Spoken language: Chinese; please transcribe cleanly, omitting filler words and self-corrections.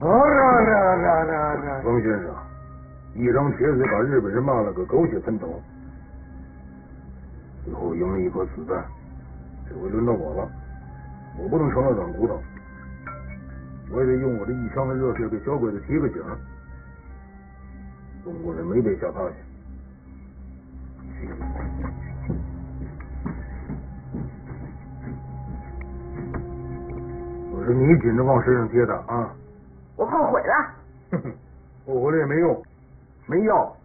冯先生，一张帖子把日本人骂了个狗血喷头，最后赢了一颗子弹，这回轮到我了，我不能成了软骨头，我也得用我这一腔的热血给小鬼子提个醒。中国人没被吓趴下。我是你紧着往身上贴的啊！ 我后悔了。 后悔了也没用，没药。